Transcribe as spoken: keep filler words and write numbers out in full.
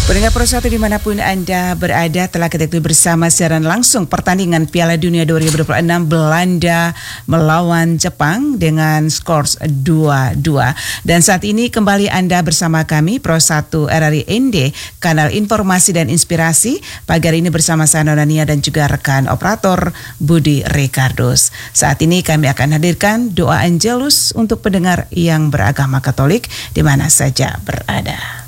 Pendengar Pro satu dimanapun Anda berada, telah kita ikuti bersama siaran langsung pertandingan Piala Dunia dua ribu dua puluh enam Belanda melawan Jepang dengan skor dua dua. Dan saat ini kembali Anda bersama kami Pro satu R R I N D, kanal informasi dan inspirasi. Pagi hari ini bersama saya Nonania dan juga rekan operator Budi Ricardos. Saat ini kami akan hadirkan doa Angelus untuk pendengar yang beragama Katolik di mana saja berada.